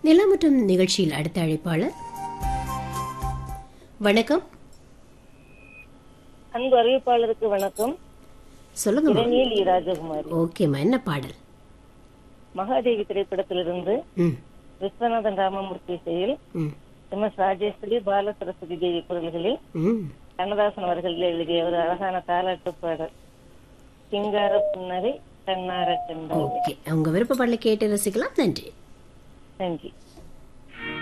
நிலமுற்றம் நிகழ்ச்சியில் அடுத்த அழைப்பாளர். வணக்கம். அன்பு அறிவிப்பாளருக்கு வணக்கம். சொல்லுங்க. ராஜகுமாரி. ஓகேம்மா, என்ன பாடல்? மகாதேவி திரைப்படத்திலிருந்து விஸ்வநாதன் ராமமூர்த்தி இசையில் எம்.எஸ். ராஜேஸ்வரி, பால சரஸ்வதி தேவி குரல்களில் கண்ணதாசன் அவர்கள் எழுதிய ஒரு அழகான தாலாட்டு பாடல் சிங்கார புன்னகை கண்ணார கண்டாய். ஓகே, உங்க விருப்ப பாடலை கேட்டு ரசிக்கலாம். நன்றி. நன்றி.